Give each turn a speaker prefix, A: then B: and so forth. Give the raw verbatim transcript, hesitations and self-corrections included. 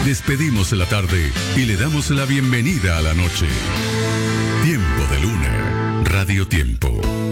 A: Despedimos la tarde y le damos la bienvenida a la noche. Tiempo de Luna, Radio Tiempo.